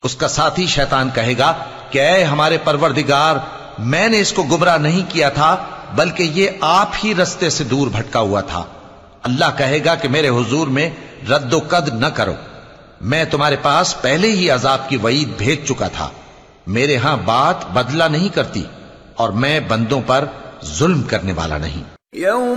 उसका साथी शैतान कहेगा कि ऐ हमारे परवरदिगार, मैंने इसको गुमराह नहीं किया था, बल्कि ये आप ही रस्ते से दूर भटका हुआ था। अल्लाह कहेगा कि मेरे हुजूर में रद्दो कद न करो, मैं तुम्हारे पास पहले ही अजाब की वईद भेज चुका था। मेरे यहां बात बदला नहीं करती और मैं बंदों पर जुल्म करने वाला नहीं।